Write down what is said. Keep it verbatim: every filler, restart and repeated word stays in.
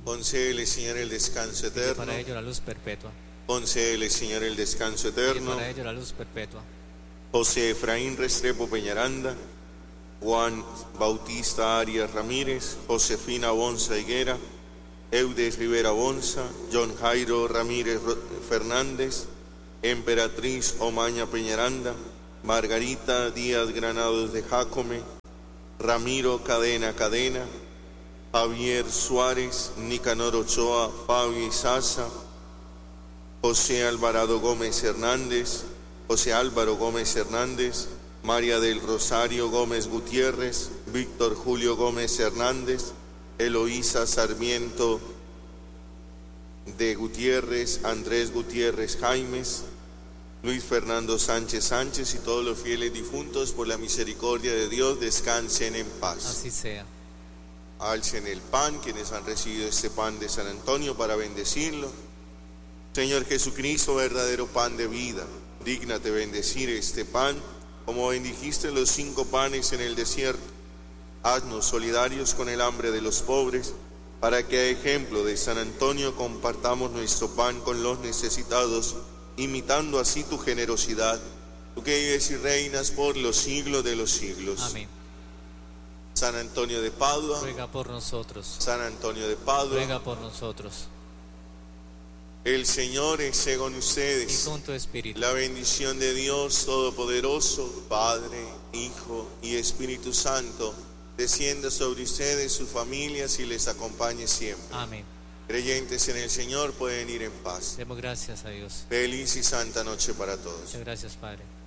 Concédele, Señor, el descanso Y que eterno. para ello la luz perpetua. Concédele, Señor, el descanso Y que eterno. para ello la luz perpetua. José Efraín Restrepo Peñaranda, Juan Bautista Arias Ramírez, Josefina Bonza Higuera, Eudes Rivera Bonza, John Jairo Ramírez Fernández, Emperatriz Omaña Peñaranda, Margarita Díaz Granados de Jácome, Ramiro Cadena Cadena, Javier Suárez, Nicanor Ochoa, Fabio Izaza, José Alvarado Gómez Hernández, José Álvaro Gómez Hernández, María del Rosario Gómez Gutiérrez, Víctor Julio Gómez Hernández, Eloísa Sarmiento de Gutiérrez, Andrés Gutiérrez Jaimes, Luis Fernando Sánchez Sánchez y todos los fieles difuntos, por la misericordia de Dios, descansen en paz. Así sea. Alcen el pan quienes han recibido este pan de San Antonio para bendecirlo. Señor Jesucristo, verdadero pan de vida, dígnate bendecir este pan como bendijiste los cinco panes en el desierto. Haznos solidarios con el hambre de los pobres, para que a ejemplo de San Antonio compartamos nuestro pan con los necesitados, imitando así tu generosidad, tú que vives y reinas por los siglos de los siglos. Amén. San Antonio de Padua, Ruega por nosotros. San Antonio de Padua, Ruega por nosotros. el Señor esté con Y ustedes. con tu espíritu. La bendición de Dios Todopoderoso, Padre, Hijo y Espíritu Santo, descienda sobre ustedes, sus familias, y les acompañe siempre. Amén. Creyentes en el Señor pueden ir en paz. Demos gracias a Dios. Feliz y santa noche para todos. Muchas gracias, Padre.